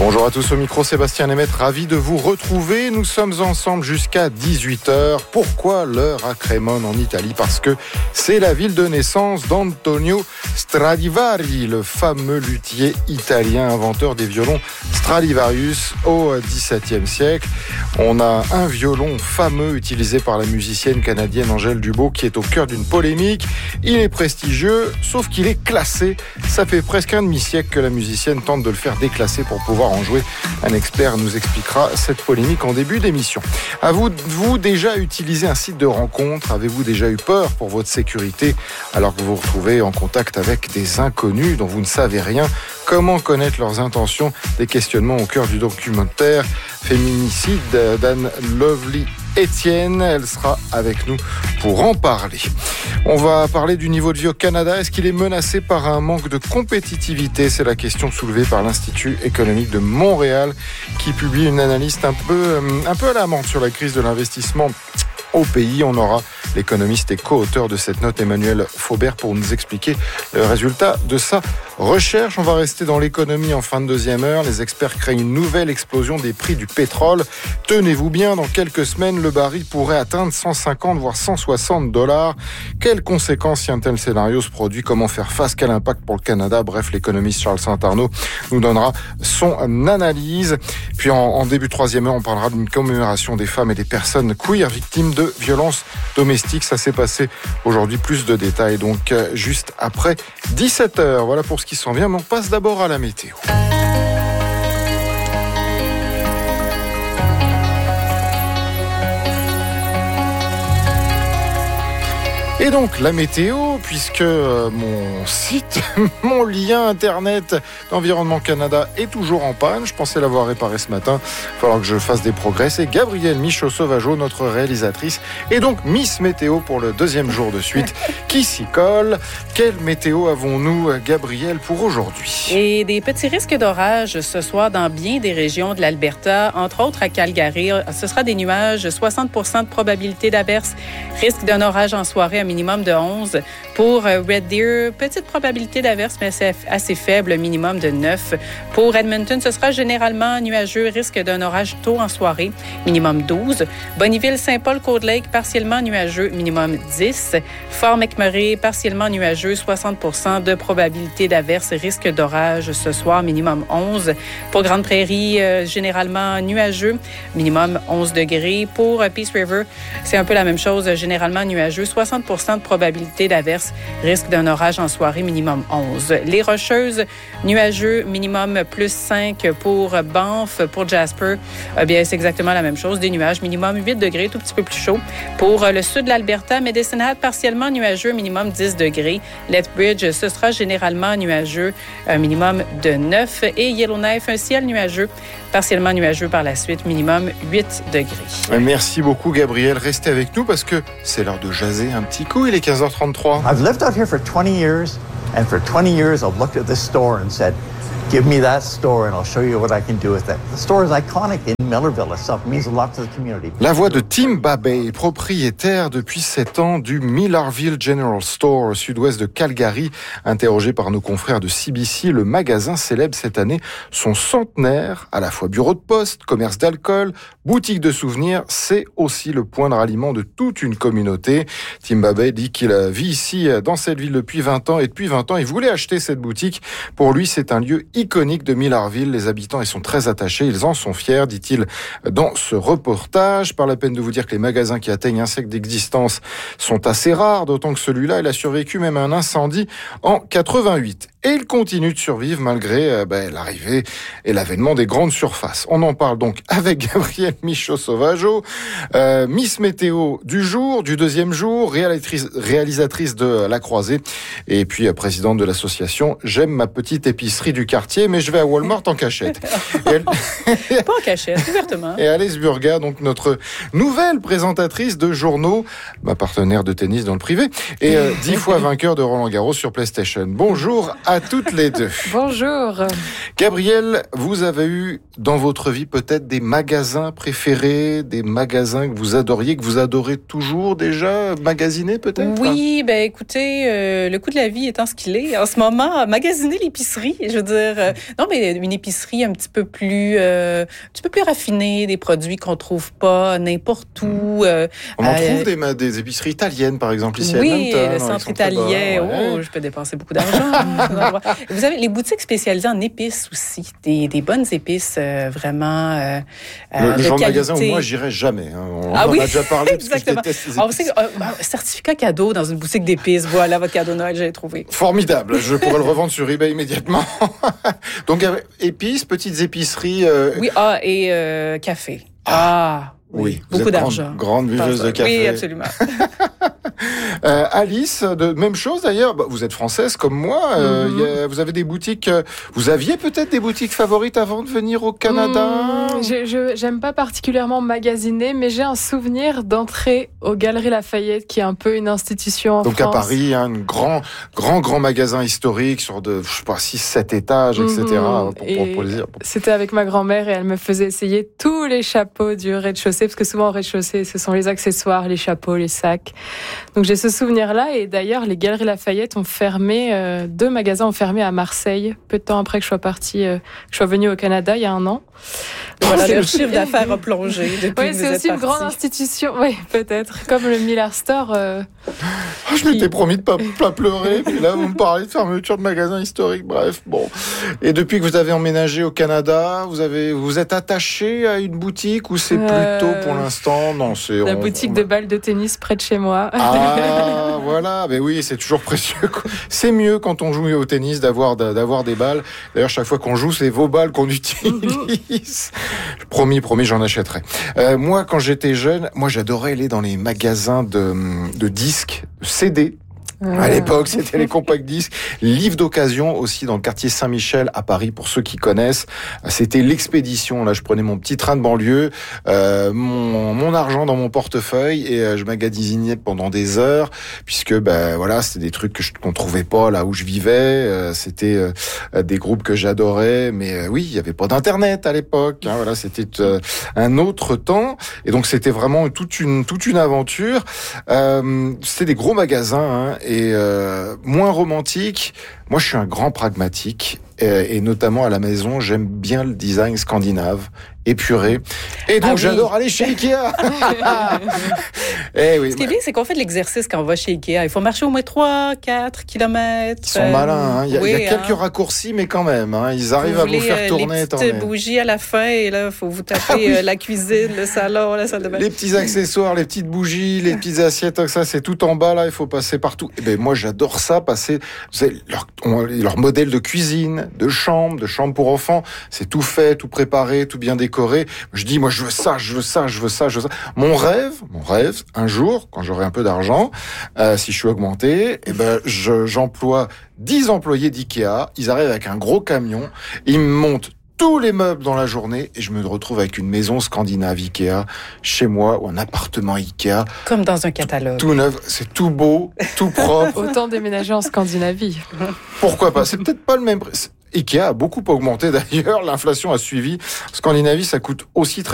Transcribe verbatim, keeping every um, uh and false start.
Bonjour à tous, au micro Sébastien Nemeth, ravi de vous retrouver. Nous sommes ensemble jusqu'à dix-huit heures. Pourquoi l'heure à Crémone en Italie? Parce que c'est la ville de naissance d'Antonio Stradivari, le fameux luthier italien, inventeur des violons Stradivarius au dix-septième siècle. On a un violon fameux utilisé par la musicienne canadienne Angèle Dubois qui est au cœur d'une polémique. Il est prestigieux, sauf qu'il est classé. Ça fait presque un demi-siècle que la musicienne tente de le faire déclasser pour pouvoir en jouer. Un expert nous expliquera cette polémique en début d'émission. Avez-vous déjà utilisé un site de rencontre? Avez-vous déjà eu peur pour votre sécurité alors que vous vous retrouvez en contact avec des inconnus dont vous ne savez rien? Comment connaître leurs intentions? Des questionnements au cœur du documentaire Féminicide d'Anne Lovely Etienne. Elle sera avec nous pour en parler. On va parler du niveau de vie au Canada. Est-ce qu'il est menacé par un manque de compétitivité? C'est la question soulevée par l'Institut économique de Montréal qui publie une analyse un peu, un peu alarmante sur la crise de l'investissement au pays. On aura l'économiste et co-auteur de cette note, Emmanuel Faubert, pour nous expliquer le résultat de sa recherche. On va rester dans l'économie en fin de deuxième heure. Les experts craignent une nouvelle explosion des prix du pétrole. Tenez-vous bien, dans quelques semaines, le baril pourrait atteindre cent cinquante voire cent soixante dollars. Quelles conséquences si un tel scénario se produit? Comment faire face? Quel impact pour le Canada? Bref, l'économiste Charles Saint-Arnaud nous donnera son analyse. Puis en, en début de troisième heure, on parlera d'une commémoration des femmes et des personnes queer victimes de violences domestiques. Ça s'est passé aujourd'hui. Plus de détails donc juste après dix-sept heures. Voilà pour ce qui s'en vient, mais on passe d'abord à la météo. Et donc la météo, puisque mon site, mon lien internet d'Environnement Canada est toujours en panne. Je pensais l'avoir réparé ce matin. Il va falloir que je fasse des progrès. C'est Gabrielle Michaud-Sauvageau, notre réalisatrice, et donc Miss Météo pour le deuxième jour de suite qui s'y colle. Quelle météo avons-nous, Gabrielle, pour aujourd'hui? Et des petits risques d'orage ce soir dans bien des régions de l'Alberta, entre autres à Calgary. Ce sera des nuages, soixante pour cent de probabilité d'averse, risque d'un orage en soirée, un minimum de onze. Pour Red Deer, petite probabilité d'averse, mais c'est assez faible, minimum de neuf. Pour Edmonton, ce sera généralement nuageux, risque d'un orage tôt en soirée, minimum douze. Bonneville, Saint-Paul, Cold Lake, partiellement nuageux, minimum dix. Fort McMurray, partiellement nuageux, soixante pour cent de probabilité d'averse, risque d'orage ce soir, minimum onze. Pour Grande Prairie, euh, généralement nuageux, minimum onze degrés. Pour Peace River, c'est un peu la même chose, généralement nuageux, soixante pour cent de probabilité d'averse, risque d'un orage en soirée, minimum onze. Les Rocheuses, nuageux, minimum plus cinq. Pour Banff, pour Jasper, eh bien, c'est exactement la même chose, des nuages, minimum huit degrés, tout petit peu plus chaud. Pour le sud de l'Alberta, Medicine Hat, partiellement nuageux, minimum dix degrés. Lethbridge, ce sera généralement nuageux, un minimum de neuf. Et Yellowknife, un ciel nuageux, partiellement nuageux par la suite, minimum huit degrés. Merci beaucoup, Gabriel. Restez avec nous parce que c'est l'heure de jaser un petit coup. Il est quinze heures trente-trois. I've lived out here for twenty years, and for twenty years I've looked at this store and said, give me that store and I'll show you what I can do with it. The store is iconic in Millerville itself. It means a lot to the community. La voix de Tim Babey, propriétaire depuis sept ans du Millerville General Store au sud-ouest de Calgary. Interrogé par nos confrères de C B C, le magasin célèbre cette année son centenaire, à la fois bureau de poste, commerce d'alcool, boutique de souvenirs. C'est aussi le point de ralliement de toute une communauté. Tim Babey dit qu'il vit ici dans cette ville depuis vingt ans et depuis vingt ans, il voulait acheter cette boutique. Pour lui, c'est un lieu iconique de Millerville. Les habitants y sont très attachés, ils en sont fiers, dit-il dans ce reportage. Pas la peine de vous dire que les magasins qui atteignent un siècle d'existence sont assez rares, d'autant que celui-là, il a survécu même à un incendie en quatre-vingt-huit. Et il continue de survivre malgré euh, ben, l'arrivée et l'avènement des grandes surfaces. On en parle donc avec Gabrielle Michaud-Sauvageau, euh, Miss Météo du jour, du deuxième jour, réalisatrice, réalisatrice de La Croisée, et puis euh, présidente de l'association J'aime ma petite épicerie du quartier, mais je vais à Walmart en cachette. Et elle... Pas en cachette, ouvertement. Et Alice Burga, donc notre nouvelle présentatrice de journaux, ma partenaire de tennis dans le privé, et euh, dix fois vainqueur de Roland Garros sur PlayStation. Bonjour Alice. à toutes les deux. Bonjour. Gabrielle, vous avez eu dans votre vie peut-être des magasins préférés, des magasins que vous adoriez, que vous adorez toujours déjà, magasiner peut-être? Oui, ben écoutez, euh, le coût de la vie étant ce qu'il est, en ce moment, magasiner l'épicerie, je veux dire, euh, non mais une épicerie un petit peu plus, euh, un petit peu plus raffinée, des produits qu'on trouve pas n'importe où. Euh, On en euh, trouve des, des épiceries italiennes, par exemple, ici oui, à Edmonton. le centre italien. Ouais. Oh, je peux dépenser beaucoup d'argent. Vous avez les boutiques spécialisées en épices aussi, des, des bonnes épices euh, vraiment euh, le, de le genre qualité. de magasin où moi j'irais jamais. Hein. On ah en oui, a déjà parlé parce exactement. que je déteste les Alors, épices. c'est, euh, certificat cadeau dans une boutique d'épices. Voilà votre cadeau Noël, j'ai trouvé. Formidable. Je pourrais le revendre sur eBay immédiatement. Donc épices, petites épiceries. Euh... Oui, ah et euh, café. Ah. ah. Oui, oui, vous beaucoup êtes d'argent. Grande, grande buveuse de café. Oui, absolument. euh, Alice, de même chose d'ailleurs. Bah, vous êtes française comme moi. Euh, mm-hmm. y a, vous avez des boutiques. Euh, vous aviez peut-être des boutiques favorites avant de venir au Canada. Mmh, je, je j'aime pas particulièrement magasiner, mais j'ai un souvenir d'entrer aux Galeries Lafayette, qui est un peu une institution en Donc France. Donc à Paris, un hein, grand, grand, grand magasin historique sur de, je sais pas, six, sept étages, et cetera. Mmh, pour, et pour, pour les dire. C'était avec ma grand-mère et elle me faisait essayer tous les chapeaux du rez-de-chaussée, parce que souvent au rez-de-chaussée, ce sont les accessoires, les chapeaux, les sacs. Donc j'ai ce souvenir-là, et d'ailleurs les Galeries Lafayette ont fermé, euh, deux magasins ont fermé à Marseille, peu de temps après que je sois partie, euh, que je sois venue au Canada il y a un an. Donc, voilà, le chiffre d'affaires a plongé depuis oui, que vous c'est êtes aussi partie. Une grande institution, oui, peut-être, comme le Miller Store. Euh, oh, je qui... m'étais promis de pas, pas pleurer, puis là vous me parlez de fermeture de magasins historiques, bref, bon. Et depuis que vous avez emménagé au Canada, vous avez, vous êtes attaché à une boutique ou c'est euh... plutôt pour l'instant, non, c'est la on, boutique on... de balles de tennis près de chez moi. Ah, voilà, mais oui, c'est toujours précieux. C'est mieux quand on joue au tennis d'avoir d'avoir des balles. D'ailleurs, chaque fois qu'on joue, c'est vos balles qu'on utilise. Promis, promis, j'en achèterai. Euh, moi, quand j'étais jeune, moi, j'adorais aller dans les magasins de, de disques, C D. Ah. À l'époque, c'était les compact disques, livres d'occasion aussi dans le quartier Saint-Michel à Paris pour ceux qui connaissent. C'était l'expédition. Là, je prenais mon petit train de banlieue, euh, mon, mon argent dans mon portefeuille et euh, je magasinais pendant des heures puisque ben voilà, c'était des trucs que je, qu'on trouvait pas là où je vivais. Euh, c'était euh, des groupes que j'adorais, mais euh, oui, il y avait pas d'internet à l'époque. Hein, voilà, c'était euh, un autre temps et donc c'était vraiment toute une toute une aventure. Euh, c'était des gros magasins. Hein, et euh, moins romantique. Moi, je suis un grand pragmatique et, et notamment à la maison, j'aime bien le design scandinave, épuré. Et donc, ah oui. j'adore aller chez Ikea. et oui, Ce qui est bien, c'est qu'on fait de l'exercice quand on va chez Ikea. Il faut marcher au moins trois, quatre kilomètres. Ils sont euh, malins. Hein. Il y a, oui, il y a quelques hein. raccourcis, mais quand même. Hein. Ils arrivent vous à vous faire tourner. Les petites bougies à la fin et là, il faut vous taper ah, oui. euh, la cuisine, le salon, la salle de bain. Les petits accessoires, les petites bougies, les petites assiettes, ça, c'est tout en bas. Là, il faut passer partout. Et ben, moi, j'adore ça, passer... Vous savez, leur, on, leur modèle de cuisine, de chambre, de chambre pour enfants, c'est tout fait, tout préparé, tout bien décoré. Je dis, moi, je veux ça, je veux ça, je veux ça, je veux ça. Mon rêve, mon rêve, un jour, quand j'aurai un peu d'argent, euh, si je suis augmenté, eh ben, je, j'emploie dix employés d'Ikea. Ils arrivent avec un gros camion, ils me montent tous les meubles dans la journée et je me retrouve avec une maison scandinave Ikea chez moi ou un appartement Ikea. Comme dans un catalogue. Tout, tout neuf, c'est tout beau, tout propre. Autant déménager en Scandinavie. Pourquoi pas? C'est peut-être pas le même prix. Ikea a beaucoup augmenté d'ailleurs, l'inflation a suivi. Scandinavie, ça coûte aussi très